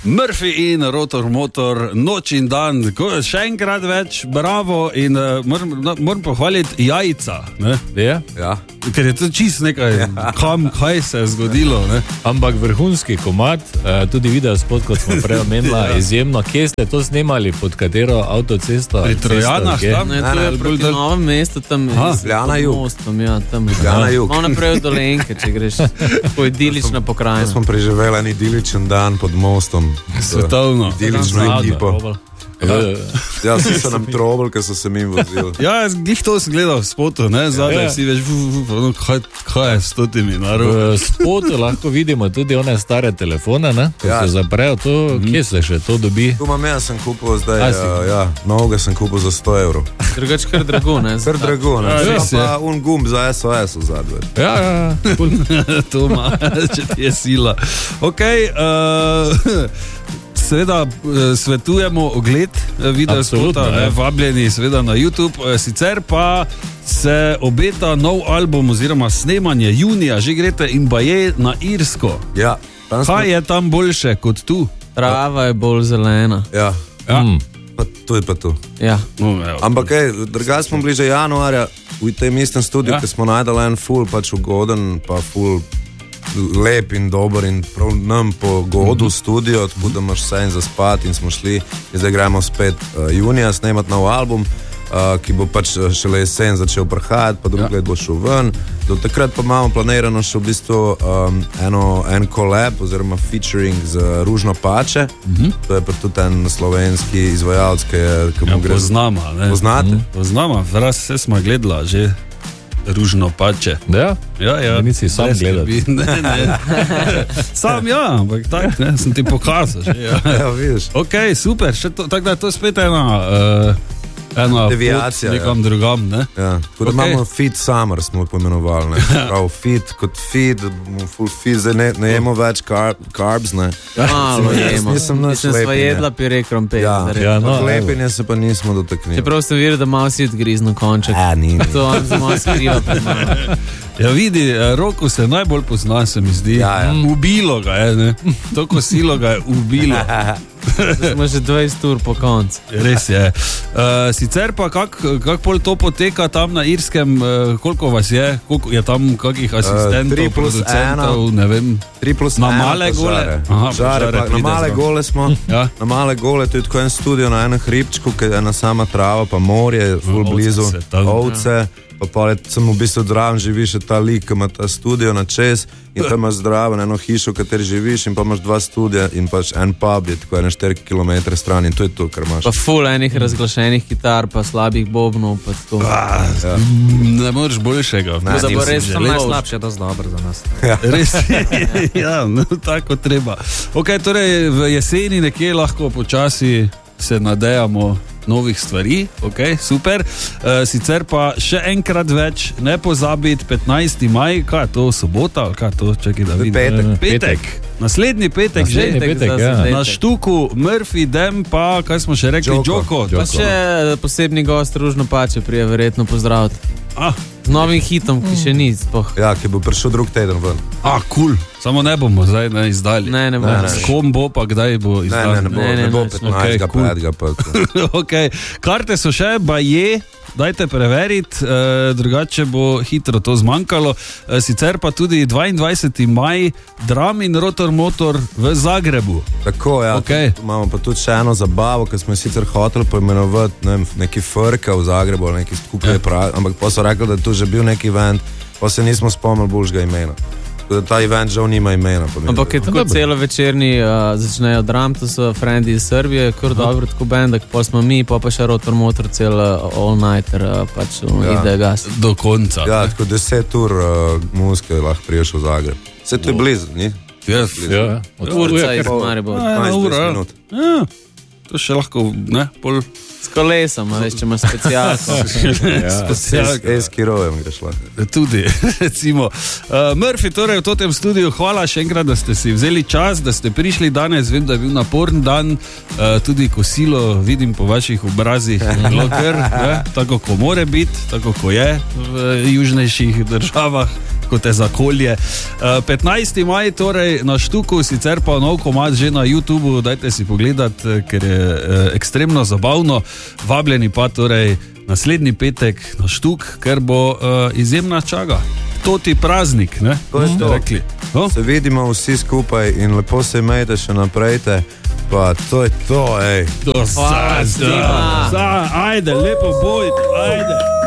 Murphy in Rotor Motor, noč in dan, še enkrat več, bravo in moram pohvaliti jajca, ne? Ja. Ker je to čisto nekaj, kaj se je zgodilo, ne? Ampak vrhunski komad, tudi video spot, kot smo prej omenila, izjemno. Kje ste to snemali, pod katero avtocesto? Pri Trojanah tam? Ne, to je proti Novem mestu, tam Ljubljana jug. mostom, ja, tam. Ljubljana jug. Malo naprej od Dolenke, če greš po idilično pokrajino. Smo preživeli en idiličen dan pod mostom. Svetovno. Idilično ekipo. Ja, vsi so nam trobili, ker so se mi vozili. Ja, glih to sem gledal v spotu, ne, zadaj vsi veš, kaj je s totimi narobe. V spotu lahko vidimo tudi one stare telefone, ne, ko se zaprejo, to, kje se še to dobi? Tu imam sem kupil zdaj, novega sem kupil za 100 evrov. Drugač kar drago, ne? Kar drago, ne? Pa un gumb za SOS v zadnje. Ja. To ima, če ti je sila. Okej, seveda svetujemo ogled video spota, vabljeni seveda na YouTube, sicer pa se obeta nov album oziroma snemanje junija, že greste in baje na Irsko. Ja. Kaj je tam boljše kot tu? Trava je bolj zelena. Ja. Pa tu je pa tu. Ja. Ampak drugače smo bili že januarja v tem istem studiu, ki smo najdali en ful pač ugoden, pa ful lep in dober in prav nam po godu studio, tako da imaš vse in za spat in smo šli in zdaj gremo spet junija snemati nov album, ki bo pač šele jesen začel prhajati, pa drugi let bo šel ven. Do takrat pa imamo planirano še v bistvu en collab oziroma featuring z Ružno Pače. To je pa tudi en slovenski izvajalec, ki mu gre... Poznama, ne? Poznate? Poznama, vraz se smo gledala že. Ružno Pače. Ja? Ja. Nisi sam gledati. Ne. Sam ampak tak, ne, sem ti pokazal že. Ja, vidiš. Okej, super, tako da je to spet ena deviacija, pot nekam drugam, ne? Ja, tako da imamo Fit Summer, smo poimenovali, ne? Prav fit kot fit, full fit, zdaj ne jemo več carbs, ne? Malo jemo. Mislim, sva jedla pire krompir. Lepinje se pa nismo dotaknili. Čeprav sem videl, da malo si odgriz na konček. Ni. To on se malo skriva pred mano. Ja, vidi, Roku se najbolj pozna, se mi zdi. Ubilo ga je, ne? To kosilo ga je ubilo. Smo že 20 ur po koncu. Res je. Sicer pa, kak pol to poteka tam na Irskem, koliko vas je? Koliko je tam kakih asistentov, producentov, ne vem. 3+1 na male gole. Na male gole smo. Na male gole, to je tako en studio na enem hribčku, ki je ena sama trava, pa morje, ful blizu, ovce. Pa sem v bistvu zdraven, živiš ta lik, ki ima ta studio na čez in tam imaš zdraven eno hišo, v kateri živiš in pa imaš 2 studija in pač en pub je tako 4 km stran in to je to, kar imaš. Pa ful enih razglašenih kitar, pa slabih bobnov, pa tako. Ne moreš boljšega. Da bo res najslabše, da dobro za nas. Res je, tako treba. Ok, torej v jeseni nekje lahko počasi se nadejamo novih stvari, ok, super. Sicer pa še enkrat več, ne pozabiti 15. maj, kaj je to, sobota, ali kaj je to, čekaj da vidim. Petek. Naslednji petek že. Na Štuku, Murphy, Dem, pa kaj smo še rekli, Džoko. Pa še posebni gost Ružno Pače prije verjetno pozdraviti. Z novim hitom, ki še ni spoh. Ja, ki bo prišel drug teden ven. Cool. Samo ne bomo zdaj izdali. Ne bomo. S kom bo, pa kdaj bo izdali. Ne bo 15. pa. Ok, karte so še, baje, dajte preveriti, drugače bo hitro to zmanjkalo. Sicer pa tudi 22. maj, Dram in Rotor Motor v Zagrebu. Tako, ja. Okay. Tu imamo pa tudi še eno zabavo, ki smo sicer hoteli poimenovati neki frka v Zagrebu, neki skupaj ampak pa so rekli, da je tu že bil neki event, pa se nismo spomnili boljšega imena. Ta event žal nima imena. Ampak je tako celo večerni začnejo Dram, to so frendi iz Srbije, kar dobro, tako benda, pa smo mi, pa še Rotor Motor cel all-nighter, pač ide gas. Do konca. Ja, tako 10 ur muzike lahko priješ v Zagreb. Vse to je blizu, ni? Ja. Od Urca iz Maribor. 15 minut. Ja, to še lahko, ne, pol... S kolesom, veš, če ima specialko. S kirojem greš lahko. Tudi, recimo. Murphy, torej v totem studiu, hvala še enkrat, da ste si vzeli čas, da ste prišli danes, vem, da je bil naporen dan, tudi kosilo vidim po vaših obrazih, tako ko more biti, tako ko je v južnejših državah, lahko te zakolje. 15. maj, torej na Štuku, sicer pa nov komad že na YouTubu, dajte si pogledati, ker je ekstremno zabavno. Vabljeni pa torej naslednji petek na Štuk, ker bo izjemna čaga. Toti praznik, ne? To je to. Rekli. No? Se vidimo vsi skupaj in lepo se imejte še naprej. Pa to je to, ej. Ajde, lepo bojte, ajde.